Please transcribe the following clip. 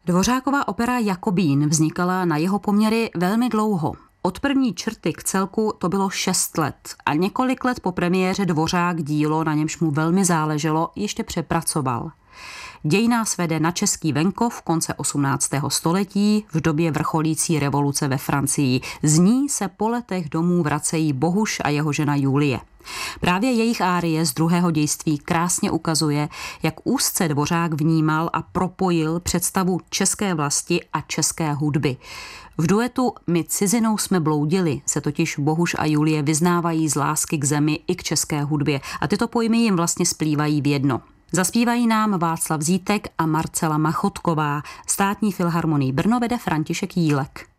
Dvořákova opera Jakobín vznikala na jeho poměry velmi dlouho. Od první črty k celku to bylo 6 let a několik let po premiéře Dvořák dílo, na němž mu velmi záleželo, ještě přepracoval. Děj nás vede na český venkov konce 18. století v době vrcholící revoluce ve Francii. Z ní se po letech domů vracejí Bohuš a jeho žena Julie. Právě jejich árie z druhého dějství krásně ukazuje, jak úzce Dvořák vnímal a propojil představu české vlasti a české hudby. V duetu My cizinou jsme bloudili se totiž Bohuš a Julie vyznávají z lásky k zemi i k české hudbě a tyto pojmy jim vlastně splývají v jedno. Zaspívají nám Václav Zítek a Marcela Machotková. Státní filharmonii Brno vede František Jílek.